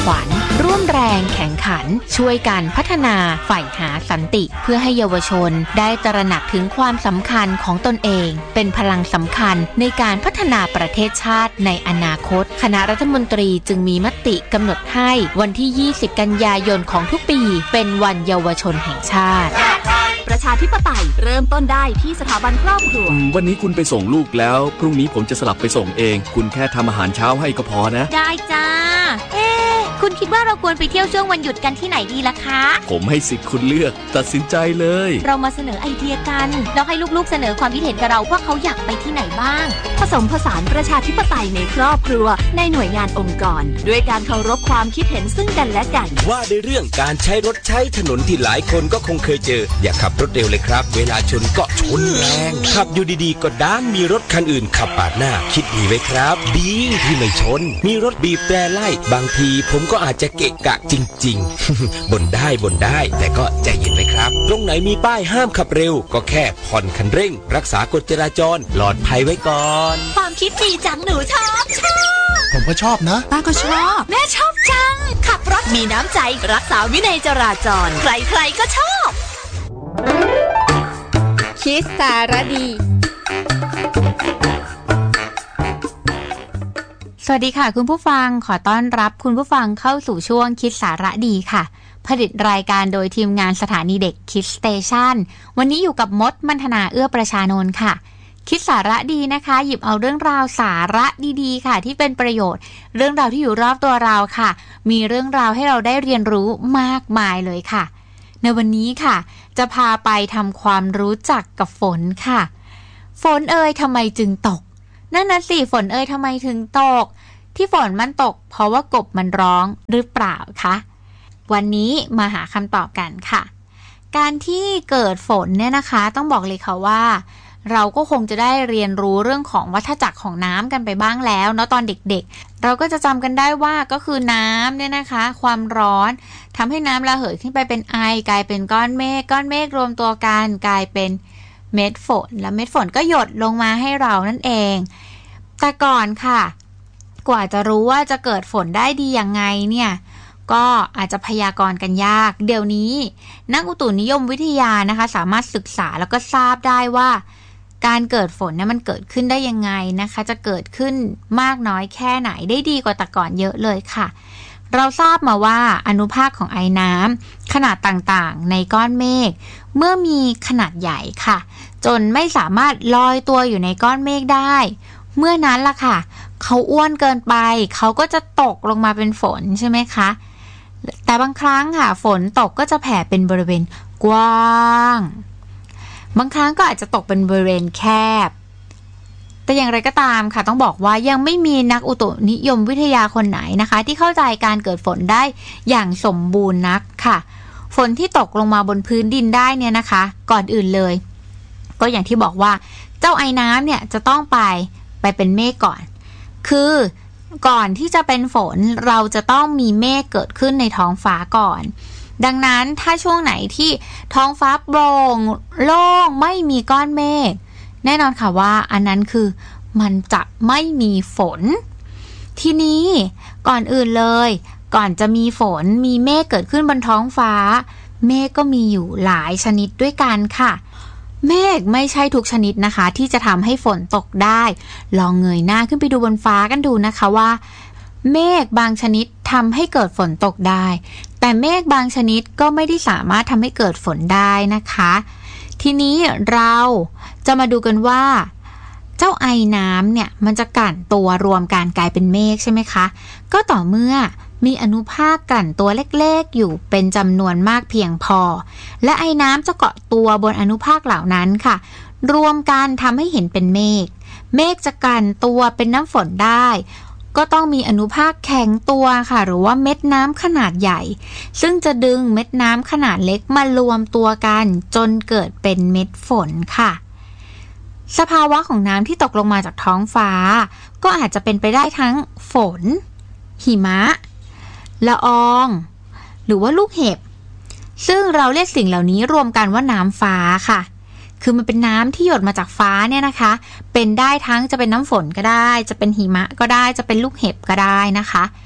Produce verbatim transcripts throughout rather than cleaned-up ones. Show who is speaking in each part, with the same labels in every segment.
Speaker 1: ขวัญร่วมแรงแข่งขันช่วยกันพัฒนาใฝ่หาสันติเพื่อให้เยาวชนได้ตระหนักถึงความสำคัญของตนเองเป็นพลังสำคัญในการพัฒนาประเทศชาติในอนาคตคณะรัฐมนตรีจึงมีมติกำหนดให้วันที่ยี่สิบกันยายนของทุกปีเป็นวันเยาวชนแห่งชาติ
Speaker 2: ประชาธิปไตยเริ่มต้นได้ที่สถาบันครอบครัว
Speaker 3: วันนี้คุณไปส่งลูกแล้วพรุ่งนี้ผมจะสลับไปส่งเองคุณแค่ทำอาหารเช้าให้ก็พอนะ
Speaker 4: ได้จ้าเอ๊ะคุณคิดว่าเราควรไปเที่ยวช่วงวันหยุดกันที่ไหนดีล่ะคะ
Speaker 3: ผมให้สิทธิ์คุณเลือกตัดสินใจเลย
Speaker 4: เรามาเสนอไอเดียกันแล้วให้ลูกๆเสนอความคิดเห็นกับเราว่าเขาอยากไปที่ไหนบ้าง
Speaker 2: ผสมผสานประชาธิปไตยในครอบครัวในหน่วยงานองค์กรด้วยการเคารพความคิดเห็นซึ่งกันและกัน
Speaker 5: ว่าในเรื่องการใช้รถใช้ถนนที่หลายคนก็คงเคยเจออย่าขับรถเร็วเลยครับเวลาชนก็ชนแรงขับอยู่ดีๆก็ด้านมีรถคันอื่นขับปาดหน้าคิดดีไว้ครับดีที่ไม่ชนมีรถบีบแตรไล่บางทีผมก็อาจจะเกะกะจริงๆ บ่นได้บ่นได้แต่ก็ใจเย็นไว้ครับตรงไหนมีป้ายห้ามขับเร็วก็แค่ผ่อนคันเร่งรักษากฎจราจรปลอดภัยไว้ก่อน
Speaker 4: ความคิดดีจังหนูชอบชอบ
Speaker 6: ผมก็ชอบนะ
Speaker 2: ป้าก็ชอบ
Speaker 4: แม่ชอบจังขับรถ
Speaker 2: มีน้ำใจรักษาวินัยจราจรใครๆก็ชอบ
Speaker 7: คิดสารดี
Speaker 1: สวัสดีค่ะคุณผู้ฟังขอต้อนรับคุณผู้ฟังเข้าสู่ช่วงคิดสาระดีค่ะผลิตรายการโดยทีมงานสถานีเด็กคิดสเตชันวันนี้อยู่กับมดมัณฑนาเอื้อประชานนท์ค่ะคิดสาระดีนะคะหยิบเอาเรื่องราวสาระดีๆค่ะที่เป็นประโยชน์เรื่องราวที่อยู่รอบตัวเราค่ะมีเรื่องราวให้เราได้เรียนรู้มากมายเลยค่ะในวันนี้ค่ะจะพาไปทำความรู้จักกับฝนค่ะฝนเอ่ยทำไมจึงตกนั่นน่ะสิฝนเอ่ยทำไมถึงตกที่ฝนมันตกเพราะว่ากบมันร้องหรือเปล่าคะวันนี้มาหาคำตอบกันค่ะการที่เกิดฝนเนี่ยนะคะต้องบอกเลยค่ะว่าเราก็คงจะได้เรียนรู้เรื่องของวัฏจักรของน้ำกันไปบ้างแล้วเนาะตอนเด็กๆเราก็จะจำกันได้ว่าก็คือน้ำเนี่ยนะคะความร้อนทำให้น้ำระเหยขึ้นไปเป็นไอกลายเป็นก้อนเมฆก้อนเมฆรวมตัวกันกลายเป็นเม็ดฝนแล้วเม็ดฝนก็หยดลงมาให้เรานั่นเองแต่ก่อนค่ะกว่าจะรู้ว่าจะเกิดฝนได้ดียังไงเนี่ยก็อาจจะพยากรณ์กันยากเดี๋ยวนี้นักอุตุนิยมวิทยานะคะสามารถศึกษาแล้วก็ทราบได้ว่าการเกิดฝนเนี่ยมันเกิดขึ้นได้ยังไงนะคะจะเกิดขึ้นมากน้อยแค่ไหนได้ดีกว่าแต่ก่อนเยอะเลยค่ะเราทราบมาว่าอนุภาคของไอน้ำขนาดต่างๆในก้อนเมฆเมื่อมีขนาดใหญ่ค่ะจนไม่สามารถลอยตัวอยู่ในก้อนเมฆได้เมื่อนั้นล่ะค่ะเขาอ้วนเกินไปเขาก็จะตกลงมาเป็นฝนใช่ไหมคะแต่บางครั้งค่ะฝนตกก็จะแผ่เป็นบริเวณกว้างบางครั้งก็อาจจะตกเป็นบริเวณแคบแต่อย่างไรก็ตามค่ะต้องบอกว่ายังไม่มีนักอุตุนิยมวิทยาคนไหนนะคะที่เข้าใจการเกิดฝนได้อย่างสมบูรณ์นักค่ะฝนที่ตกลงมาบนพื้นดินได้เนี่ยนะคะก่อนอื่นเลยก็อย่างที่บอกว่าเจ้าไอน้ำเนี่ยจะต้องไปไปเป็นเมฆก่อนคือก่อนที่จะเป็นฝนเราจะต้องมีเมฆเกิดขึ้นในท้องฟ้าก่อนดังนั้นถ้าช่วงไหนที่ท้องฟ้าโปร่งโล่งไม่มีก้อนเมฆแน่นอนค่ะว่าอันนั้นคือมันจะไม่มีฝนทีนี้ก่อนอื่นเลยก่อนจะมีฝนมีเมฆเกิดขึ้นบนท้องฟ้าเมฆก็มีอยู่หลายชนิดด้วยกันค่ะเมฆไม่ใช่ทุกชนิดนะคะที่จะทำให้ฝนตกได้ลองเงยหน้าขึ้นไปดูบนฟ้ากันดูนะคะว่าเมฆบางชนิดทำให้เกิดฝนตกได้แต่เมฆบางชนิดก็ไม่ได้สามารถทำให้เกิดฝนได้นะคะทีนี้เราจะมาดูกันว่าเจ้าไอน้ำเนี่ยมันจะกลั่นตัวรวมกันกลายเป็นเมฆใช่ไหมคะก็ต่อเมื่อมีอนุภาคกลั่นตัวเล็กๆอยู่เป็นจำนวนมากเพียงพอและไอน้ำจะเกาะตัวบนอนุภาคเหล่านั้นค่ะรวมกันทำให้เห็นเป็นเมฆเมฆจะกลั่นตัวเป็นน้ำฝนได้ก็ต้องมีอนุภาคแข็งตัวค่ะหรือว่าเม็ดน้ำขนาดใหญ่ซึ่งจะดึงเม็ดน้ำขนาดเล็กมารวมตัวกันจนเกิดเป็นเม็ดฝนค่ะสภาวะของน้ำที่ตกลงมาจากท้องฟ้าก็อาจจะเป็นไปได้ทั้งฝนหิมะละอองหรือว่าลูกเห็บซึ่งเราเรียกสิ่งเหล่านี้รวมกันว่าน้ำฟ้าค่ะคือมันเป็นน้ำที่หยดมาจากฟ้าเนี่ยนะคะเป็นได้ทั้งจะเป็นน้ำฝนก็ได้จะเป็นหิมะก็ได้จะเป็นลูกเห็บก็ได้นะคะ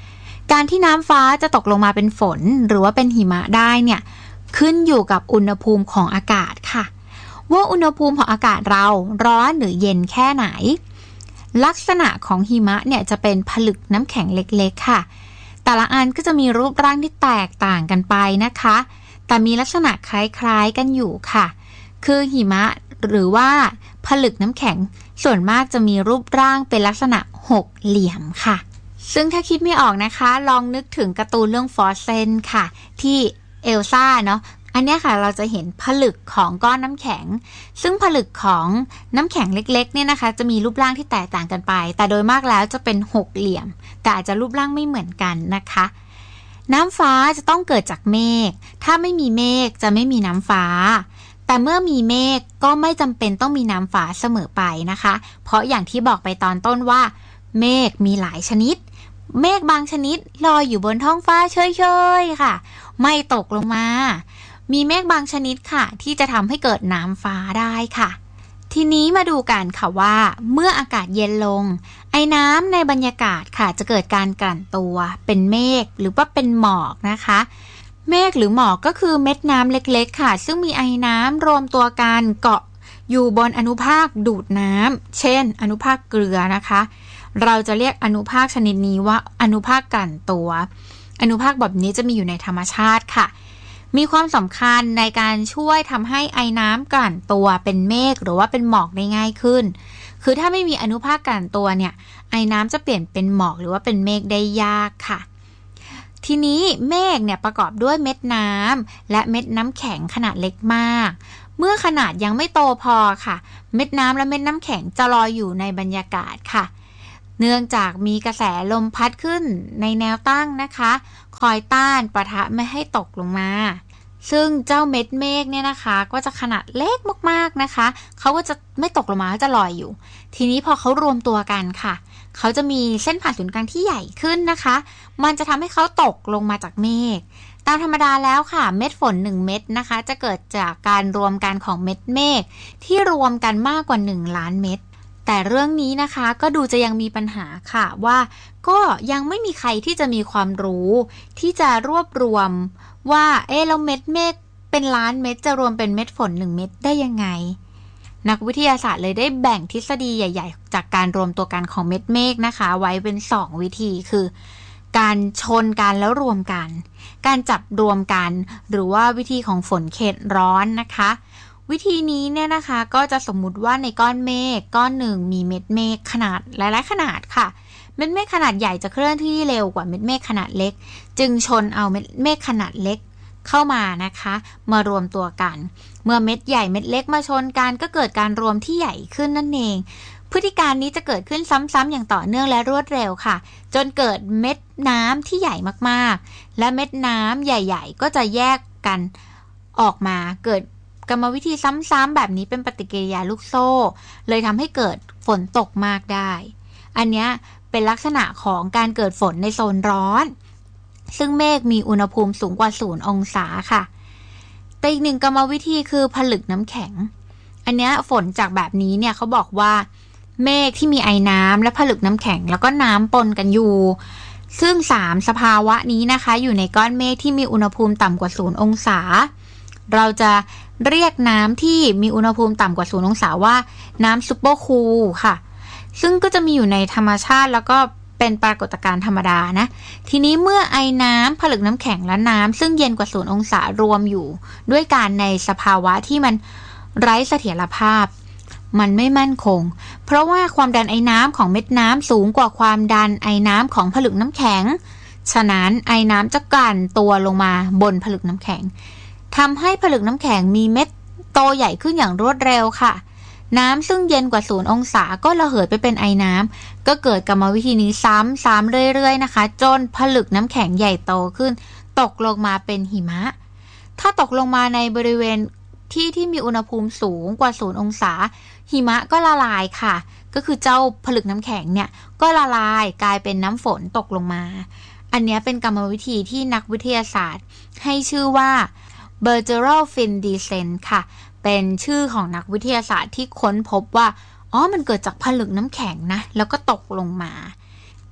Speaker 1: การที่น้ำฟ้าจะตกลงมาเป็นฝนหรือว่าเป็นหิมะได้เนี่ยขึ้นอยู่กับอุณหภูมิของอากาศค่ะว่าอุณหภูมิของอากาศเราร้อนหรือเย็นแค่ไหนลักษณะของหิมะเนี่ยจะเป็นผลึกน้ำแข็งเล็กๆค่ะแต่ละอันก็จะมีรูปร่างที่แตกต่างกันไปนะคะแต่มีลักษณะคล้ายๆกันอยู่ค่ะคือหิมะหรือว่าผลึกน้ำแข็งส่วนมากจะมีรูปร่างเป็นลักษณะหกเหลี่ยมค่ะซึ่งถ้าคิดไม่ออกนะคะลองนึกถึงการ์ตูนเรื่องฟรอสเซนค่ะที่เอลซ่าเนาะอันนี้ค่ะเราจะเห็นผลึกของก้อนน้ำแข็งซึ่งผลึกของน้ำแข็งเล็กๆเนี่ยนะคะจะมีรูปร่างที่แตกต่างกันไปแต่โดยมากแล้วจะเป็นหกเหลี่ยมแต่อาจจะรูปร่างไม่เหมือนกันนะคะน้ำฟ้าจะต้องเกิดจากเมฆถ้าไม่มีเมฆจะไม่มีน้ำฟ้าแต่เมื่อมีเมฆก็ไม่จำเป็นต้องมีน้ำฟ้าเสมอไปนะคะเพราะอย่างที่บอกไปตอนต้นว่าเมฆมีหลายชนิดเมฆบางชนิดลอยอยู่บนท้องฟ้าเฉยๆค่ะไม่ตกลงมามีเมฆบางชนิดค่ะที่จะทำให้เกิดน้ำฟ้าได้ค่ะทีนี้มาดูกันค่ะว่าเมื่ออากาศเย็นลงไอ้น้ำในบรรยากาศค่ะจะเกิดการกลั่นตัวเป็นเมฆหรือว่าเป็นหมอกนะคะเมฆหรือหมอกก็คือเม็ดน้ำเล็กๆค่ะซึ่งมีไอ้น้ำรวมตัวกันเกาะอยู่บนอนุภาคดูดน้ำเช่นอนุภาคเกลือนะคะเราจะเรียกอนุภาคชนิดนี้ว่าอนุภาคกลั่นตัวอนุภาคแบบนี้จะมีอยู่ในธรรมชาติค่ะมีความสำคัญในการช่วยทำให้ไอ้น้ำกลั่นตัวเป็นเมฆหรือว่าเป็นหมอกได้ง่ายขึ้นคือถ้าไม่มีอนุภาคกลั่นตัวเนี่ยไอ้น้ำจะเปลี่ยนเป็นหมอกหรือว่าเป็นเมฆได้ยากค่ะทีนี้เมฆเนี่ยประกอบด้วยเม็ดน้ำและเม็ดน้ำแข็งขนาดเล็กมากเมื่อขนาดยังไม่โตพอค่ะเม็ดน้ำและเม็ดน้ำแข็งจะลอยอยู่ในบรรยากาศค่ะเนื่องจากมีกระแสลมพัดขึ้นในแนวตั้งนะคะคอยต้านปะทะไม่ให้ตกลงมาซึ่งเจ้าเม็ดเมฆเนี่ยนะคะก็จะขนาดเล็กมากๆนะคะเขาก็จะไม่ตกลงมาจะลอยอยู่ทีนี้พอเขารวมตัวกันค่ะเขาจะมีเส้นผ่านศูนย์กลางที่ใหญ่ขึ้นนะคะมันจะทำให้เขาตกลงมาจากเมฆตามธรรมดาแล้วค่ะเม็ดฝนหนึ่งเม็ดนะคะจะเกิดจากการรวมกันของเม็ดเมฆที่รวมกันมากกว่าหนึ่งล้านเม็ดแต่เรื่องนี้นะคะก็ดูจะยังมีปัญหาค่ะว่าก็ยังไม่มีใครที่จะมีความรู้ที่จะรวบรวมว่าเอ๊ะแล้วเม็ดเมฆเป็นล้านเม็ดจะรวมเป็นเม็ดฝนหนึ่งเม็ดได้ยังไงนักวิทยาศาสตร์เลยได้แบ่งทฤษฎีใหญ่ๆจากการรวมตัวกันของเม็ดเมฆนะคะไว้เป็นสองวิธีคือการชนกันแล้วรวมกันการจับรวมกันหรือว่าวิธีของฝนเขตร้อนนะคะวิธีนี้เนี่ยนะคะก็จะสมมุติว่าในก้อนเมฆก้อนหนึ่งมีเม็ดเมฆขนาดหลายๆขนาดค่ะเม็ดเมฆขนาดใหญ่จะเคลื่อนที่เร็วกว่าเม็ดเมฆขนาดเล็กจึงชนเอาเม็ดเมฆขนาดเล็กเข้ามานะคะมารวมตัวกันเมื่อเม็ดใหญ่เม็ดเล็กมาชนกันก็เกิดการรวมที่ใหญ่ขึ้นนั่นเองพฤติการนี้จะเกิดขึ้นซ้ำๆอย่างต่อเนื่องและรวดเร็วค่ะจนเกิดเม็ดน้ำที่ใหญ่มากๆและเม็ดน้ำใหญ่ๆก็จะแยกกันออกมาเกิดกรรมวิธีซ้ำๆแบบนี้เป็นปฏิกิริยาลูกโซ่เลยทำให้เกิดฝนตกมากได้อันนี้เป็นลักษณะของการเกิดฝนในโซนร้อนซึ่งเมฆมีอุณหภูมิสูงกว่าศูนย์องศาค่ะแต่อีกหนึ่งกรรมวิธีคือผลึกน้ำแข็งอันนี้ฝนจากแบบนี้เนี่ยเขาบอกว่าเมฆที่มีไอน้ำและผลึกน้ำแข็งแล้วก็น้ำปนกันอยู่ซึ่งสามสภาวะนี้นะคะอยู่ในก้อนเมฆที่มีอุณหภูมิต่ำกว่าศูนย์องศาเราจะเรียกน้ำที่มีอุณหภูมิต่ำกว่าศูนย์องศาว่าน้ำซุปเปอร์คูลค่ะซึ่งก็จะมีอยู่ในธรรมชาติแล้วก็เป็นปรากฏการณ์ธรรมดานะทีนี้เมื่อไอน้ำผลึกน้ำแข็งและน้ำซึ่งเย็นกว่าศูนย์องศารวมอยู่ด้วยกันในสภาวะที่มันไร้เสถียรภาพมันไม่มั่นคงเพราะว่าความดันไอน้ำของเม็ดน้ำสูงกว่าความดันไอน้ำของผลึกน้ำแข็งฉะนั้นไอน้ำจะกลั่นตัวลงมาบนผลึกน้ำแข็งทำให้ผลึกน้ำแข็งมีเม็ดโตใหญ่ขึ้นอย่างรวดเร็วค่ะน้ำซึ่งเย็นกว่าศูนย์องศาก็ระเหยไปเป็นไอน้ำก็เกิดกรรมวิธีนี้ซ้ำซ้ำเรื่อยๆนะคะจนผลึกน้ำแข็งใหญ่โตขึ้นตกลงมาเป็นหิมะถ้าตกลงมาในบริเวณที่ที่มีอุณหภูมิสูงกว่าศูนย์องศาหิมะก็ละลายค่ะก็คือเจ้าผลึกน้ำแข็งเนี่ยก็ละลายกลายเป็นน้ำฝนตกลงมาอันนี้เป็นกรรมวิธีที่นักวิทยาศาสตร์ให้ชื่อว่า Bergerol Fin Descent ค่ะเป็นชื่อของนักวิทยาศาสตร์ที่ค้นพบว่าอ๋อมันเกิดจากผลึกน้ำแข็งนะแล้วก็ตกลงมาท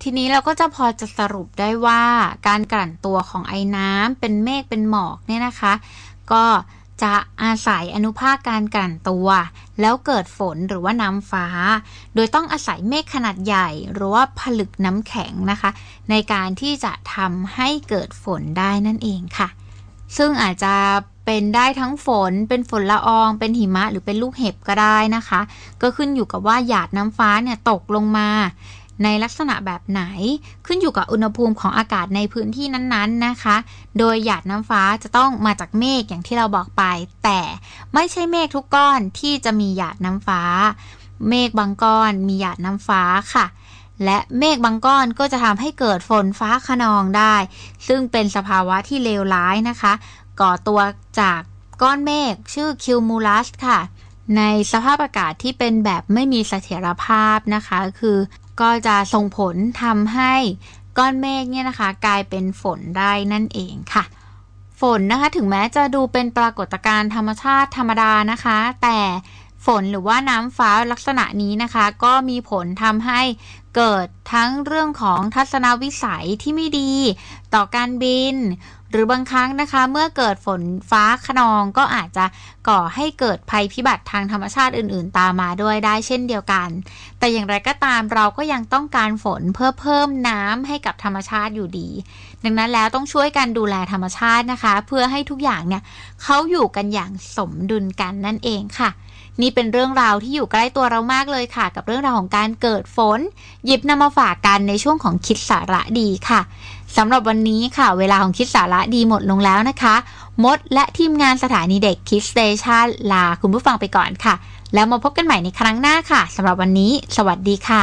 Speaker 1: ทีนี้เราก็จะพอจะสรุปได้ว่าการกลั่นตัวของไอน้ำเป็นเมฆเป็นหมอกเนี่ยนะคะก็จะอาศัยอนุภาคการกลั่นตัวแล้วเกิดฝนหรือว่าน้ำฟ้าโดยต้องอาศัยเมฆขนาดใหญ่หรือว่าผลึกน้ำแข็งนะคะในการที่จะทำให้เกิดฝนได้นั่นเองค่ะซึ่งอาจจะเป็นได้ทั้งฝนเป็นฝนละอองเป็นหิมะหรือเป็นลูกเห็บก็ได้นะคะก็ขึ้นอยู่กับว่าหยาดน้ำฟ้าเนี่ยตกลงมาในลักษณะแบบไหนขึ้นอยู่กับอุณหภูมิของอากาศในพื้นที่นั้นๆนะคะโดยหยาดน้ำฟ้าจะต้องมาจากเมฆอย่างที่เราบอกไปแต่ไม่ใช่เมฆทุกก้อนที่จะมีหยาดน้ำฟ้าเมฆบางก้อนมีหยาดน้ำฟ้าค่ะและเมฆบางก้อนก็จะทำให้เกิดฝนฟ้าคะนองได้ซึ่งเป็นสภาวะที่เลวร้ายนะคะก่อตัวจากก้อนเมฆชื่อคิวมูลัสค่ะในสภาพอากาศที่เป็นแบบไม่มีเสถียรภาพนะคะคือก็จะส่งผลทำให้ก้อนเมฆเนี่ยนะคะกลายเป็นฝนได้นั่นเองค่ะฝนนะคะถึงแม้จะดูเป็นปรากฏการณ์ธรรมชาติธรรมดานะคะแต่ฝนหรือว่าน้ำฟ้าลักษณะนี้นะคะก็มีผลทำให้เกิดทั้งเรื่องของทัศนวิสัยที่ไม่ดีต่อการบินหรือบางครั้งนะคะเมื่อเกิดฝนฟ้าคะนองก็อาจจะก่อให้เกิดภัยพิบัติทางธรรมชาติอื่นๆตามมาด้วยได้เช่นเดียวกันแต่อย่างไรก็ตามเราก็ยังต้องการฝนเพื่อเพิ่มน้ำให้กับธรรมชาติอยู่ดีดังนั้นแล้วต้องช่วยกันดูแลธรรมชาตินะคะเพื่อให้ทุกอย่างเนี่ยเขาอยู่กันอย่างสมดุลกันนั่นเองค่ะนี่เป็นเรื่องราวที่อยู่ใกล้ตัวเรามากเลยค่ะกับเรื่องราวของการเกิดฝนหยิบนำมาฝากกันในช่วงของคิดสาระดีค่ะสำหรับวันนี้ค่ะเวลาของคิดสาระดีหมดลงแล้วนะคะมดและทีมงานสถานีเด็กคิดสเตชันลาคุณผู้ฟังไปก่อนค่ะแล้วมาพบกันใหม่ในครั้งหน้าค่ะสำหรับวันนี้สวัสดีค่ะ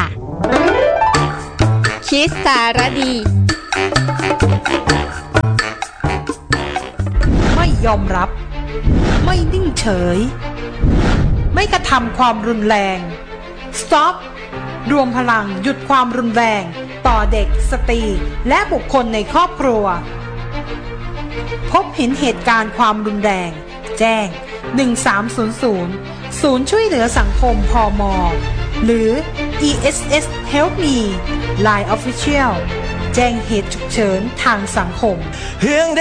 Speaker 7: คิดสาระดี
Speaker 6: ไม่ยอมรับไม่นิ่งเฉยไม่กระทำความรุนแรง Stop รวมพลังหยุดความรุนแรงต่อเด็กสตรีและบุคคลในครอบครัวพบเห็นเหตุการณ์ความรุนแรงแจ้งหนึ่งสามศูนย์ศูนย์ศูนย์ช่วยเหลือสังคมพม.หรือ อี เอส เอส Help Me ไลน์ Official แจ้งเหตุฉุกเฉินทางสังคม